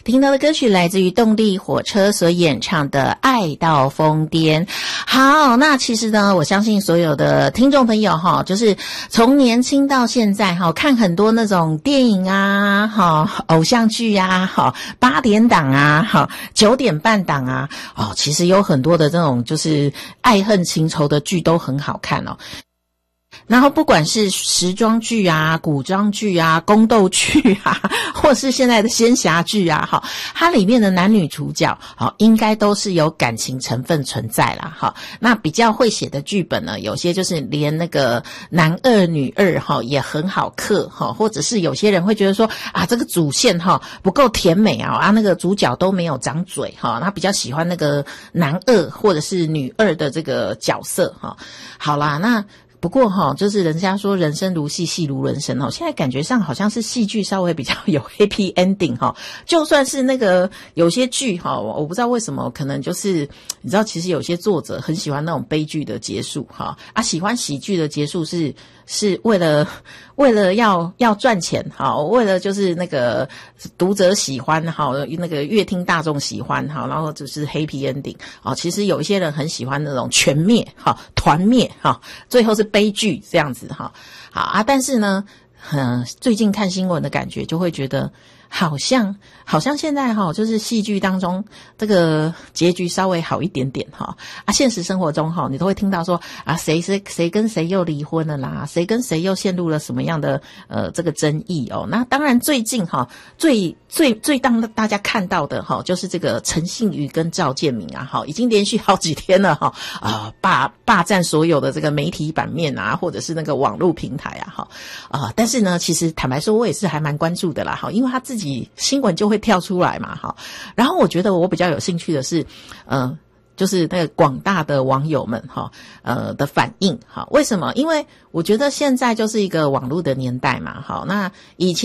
听到的歌曲来自于动力火车所演唱的《爱到疯癫》。好，那其实呢，我相信所有的听众朋友哈，就是从年轻到现在哈，看很多那种电影啊，哈，偶像剧啊，哈，8点档啊，哈，9点半档啊，哦，其实有很多的这种就是爱恨情仇的剧都很好看哦。然后不管是时装剧啊、古装剧啊、宫斗剧啊，或是现在的仙侠剧啊，哈，它里面的男女主角，好，应该都是有感情成分存在啦，哈。那比较会写的剧本呢，有些就是连那个男二女二哈也很好嗑哈，或者是有些人会觉得说啊，这个主线哈不够甜美啊，那个主角都没有长嘴哈，他比较喜欢那个男二或者是女二的这个角色哈。好啦，那不过哈，就是人家说人生如戏，戏如人生哦。现在感觉上好像是戏剧稍微比较有 happy ending 哈，就算是那个有些剧哈，我不知道为什么，可能就是你知道，其实有些作者很喜欢那种悲剧的结束哈，喜欢喜剧的结束是为了要赚钱哈，为了就是那个读者喜欢哈，那个乐听大众喜欢哈，然后就是 happy ending 哦。其实有一些人很喜欢那种全灭哈、团灭哈，最后是悲剧这样子哈。好啊，但是呢，最近看新闻的感觉就会觉得好像现在哈，就是戏剧当中这个结局稍微好一点点哈现实生活中哈，你都会听到说啊，谁跟谁又离婚了啦，谁跟谁又陷入了什么样的这个争议哦。那当然最近哈最让大家看到的哈，就是这个陈信妤跟赵建明啊，哈，已经连续好几天了哈霸占所有的这个媒体版面啊，或者是那个网络平台啊哈但是呢，其实坦白说，我也是还蛮关注的啦哈，因为他自己新闻就会跳出来嘛哈。然后我觉得我比较有兴趣的是就是那个广大的网友们哈的反应哈。为什么？因为我觉得现在就是一个网络的年代嘛哈。那以前